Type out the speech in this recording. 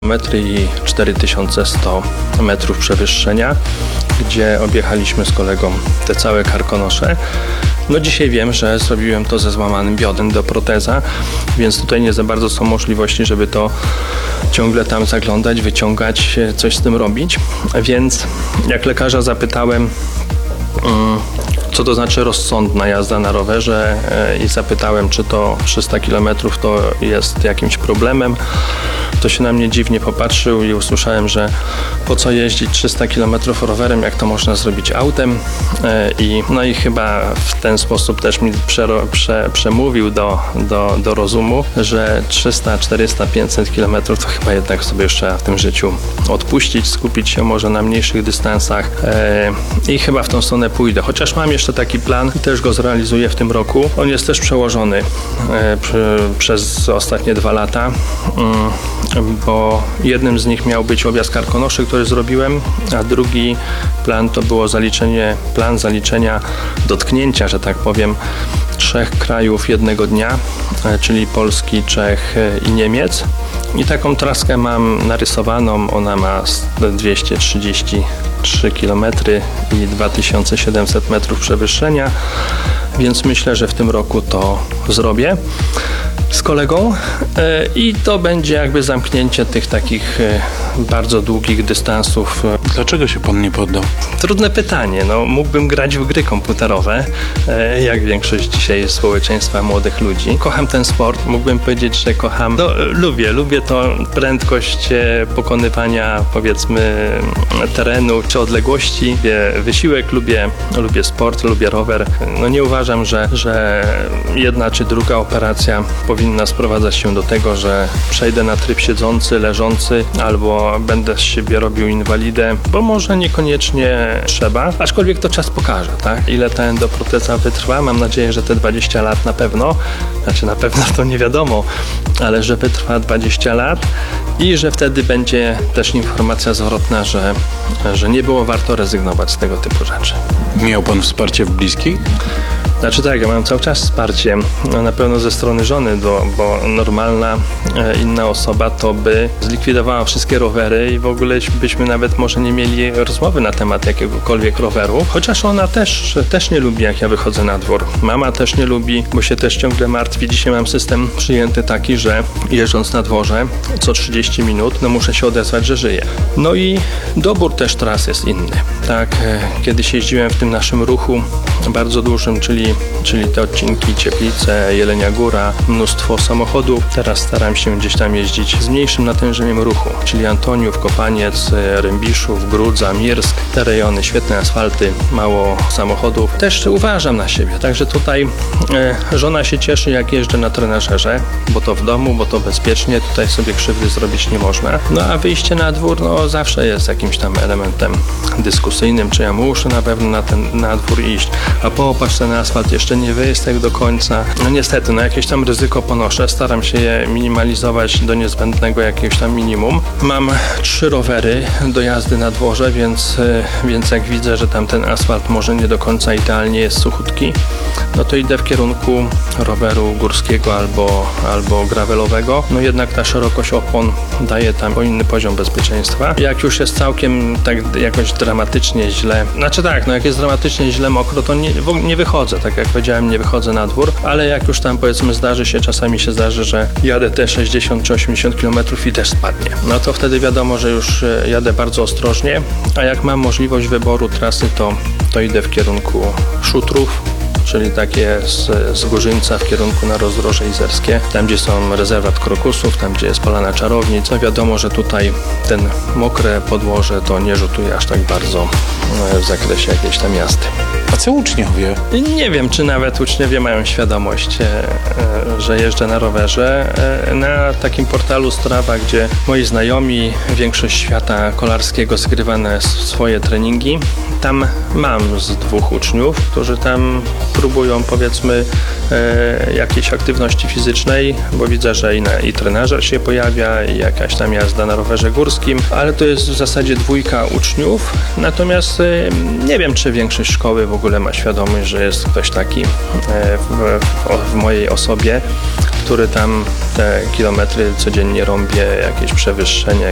metry i 4100 metrów przewyższenia, gdzie objechaliśmy z kolegą te całe Karkonosze. No dzisiaj wiem, że zrobiłem to ze złamanym biodrem do proteza, więc tutaj nie za bardzo są możliwości, żeby to ciągle tam zaglądać, wyciągać, coś z tym robić. Więc jak lekarza zapytałem, co to znaczy rozsądna jazda na rowerze i zapytałem, czy to 300 km to jest jakimś problemem, to się na mnie dziwnie popatrzył i usłyszałem, że po co jeździć 300 km rowerem, jak to można zrobić autem. No i chyba w ten sposób też mi przemówił do rozumu, że 300, 400, 500 km to chyba jednak sobie już trzeba w tym życiu odpuścić, skupić się może na mniejszych dystansach i chyba w tą stronę pójdę. Chociaż mam jeszcze taki plan i też go zrealizuję w tym roku. On jest też przełożony przez ostatnie 2 lata, bo jednym z nich miał być objazd Karkonoszy, który zrobiłem, a drugi plan to było plan zaliczenia dotknięcia, że tak powiem, 3 krajów jednego dnia, czyli Polski, Czech i Niemiec. I taką traskę mam narysowaną, ona ma 233 km i 2700 metrów przewyższenia, więc myślę, że w tym roku to zrobię z kolegą i to będzie jakby zamknięcie tych takich bardzo długich dystansów. Dlaczego się pan nie poddał? Trudne pytanie. No, mógłbym grać w gry komputerowe, jak większość dzisiaj społeczeństwa młodych ludzi. Kocham ten sport, mógłbym powiedzieć, że kocham. No, lubię tą prędkość pokonywania, powiedzmy, terenu czy odległości. Lubię wysiłek, lubię sport, lubię rower. No nie uważam, że jedna czy druga operacja powinna sprowadzać się do tego, że przejdę na tryb siedzący, leżący albo będę z siebie robił inwalidę, bo może niekoniecznie trzeba, aczkolwiek to czas pokaże, tak? Ile ta endoproteza wytrwa. Mam nadzieję, że te 20 lat na pewno, na pewno to nie wiadomo, ale że wytrwa 20 lat i że wtedy będzie też informacja zwrotna, że nie było warto rezygnować z tego typu rzeczy. Miał pan wsparcie w bliskich? Znaczy tak, ja mam cały czas wsparcie, na pewno ze strony żony, bo normalna inna osoba to by zlikwidowała wszystkie rowery i w ogóle byśmy nawet może nie mieli rozmowy na temat jakiegokolwiek roweru, chociaż ona też nie lubi, jak ja wychodzę na dwór. Mama też nie lubi, bo się też ciągle martwi. Dzisiaj mam system przyjęty taki, że jeżdżąc na dworze co 30 minut, no muszę się odezwać, że żyję. No i dobór też tras jest inny. Tak, kiedyś jeździłem w tym naszym ruchu bardzo dużym, czyli te odcinki Cieplice, Jelenia Góra, mnóstwo samochodów. Teraz staram się gdzieś tam jeździć z mniejszym natężeniem ruchu, czyli Antoniów, Kopaniec, Rębiszów, Grudza, Mirsk. Te rejony, świetne asfalty, mało samochodów. Też uważam na siebie, także tutaj żona się cieszy, jak jeżdżę na trenażerze, bo to w domu, bo to bezpiecznie, tutaj sobie krzywdy zrobić nie można. No a wyjście na dwór, no zawsze jest jakimś tam elementem dyskusyjnym, czy ja muszę na pewno na dwór iść, a popatrz, ten asfalt jeszcze nie wyjść tak do końca. No niestety, jakieś tam ryzyko ponoszę, staram się je minimalizować do niezbędnego jakiegoś tam minimum. Mam 3 rowery do jazdy na dworze, więc jak widzę, że tam ten asfalt może nie do końca idealnie jest suchutki, no to idę w kierunku roweru górskiego albo gravelowego. No jednak ta szerokość opon daje tam inny poziom bezpieczeństwa. Jak już jest całkiem tak jakoś dramatycznie źle, jak jest dramatycznie źle mokro, to nie wychodzę, tak jak powiedziałem, nie wychodzę na dwór, ale jak już tam powiedzmy czasami się zdarzy, że jadę te 60 czy 80 km i deszcz spadnie. No to wtedy wiadomo, że już jadę bardzo ostrożnie, a jak mam możliwość wyboru trasy, to idę w kierunku Szutrów, czyli takie z Górzyńca w kierunku na Rozdroże Izerskie, tam gdzie są rezerwat krokusów, tam gdzie jest Polana Czarownic. No wiadomo, że tutaj ten mokre podłoże to nie rzutuje aż tak bardzo w zakresie jakiejś tam jazdy. A co uczniowie? Nie wiem, czy nawet uczniowie mają świadomość, że jeżdżę na rowerze. Na takim portalu Strava, gdzie moi znajomi, większość świata kolarskiego zgrywa swoje treningi, tam mam z 2 uczniów, którzy tam próbują, powiedzmy, jakiejś aktywności fizycznej, bo widzę, że i trenażer się pojawia, i jakaś tam jazda na rowerze górskim, ale to jest w zasadzie 2 uczniów, natomiast nie wiem, czy większość szkoły w ogóle ma świadomość, że jest ktoś taki w mojej osobie, który tam te kilometry codziennie rąbie, jakieś przewyższenie,